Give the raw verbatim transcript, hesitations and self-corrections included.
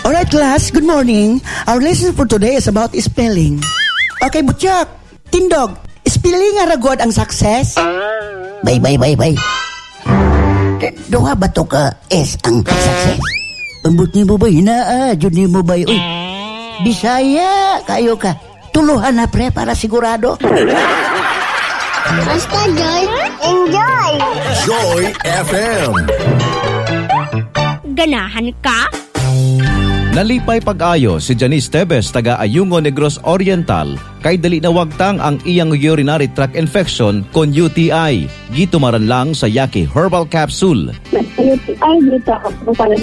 Alright class, good morning. Our lesson for today is about spelling. Okay, Butchak, Tindog, spelling nga ragod ang success? Bay, bay, bay, bay. Doha ba to ka S ang success? Ambot ni mo ba, hinaa, dyan ni mo ba, uy. Bisaya, kayo ka. Tuluhan na pre para sigurado. Basta Joy, enjoy! Joy F M. Ganahan ka? Nalipay pag-ayo si Janice Tebes taga Ayungo Negros Oriental kay dali na wagtang ang iyang urinary tract infection kon U T I. Gitumaran lang sa Yaki Herbal Capsule. U T I dito ako para